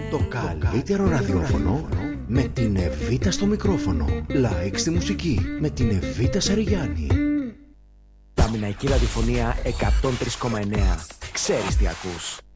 Το καλύτερο ραδιόφωνο με την Εβίτα στο μικρόφωνο. Like στη μουσική με την Εβίτα Σαριγιάννη. Λαμιναϊκή ραδιοφωνία 103,9. Ξέρεις τι ακούς.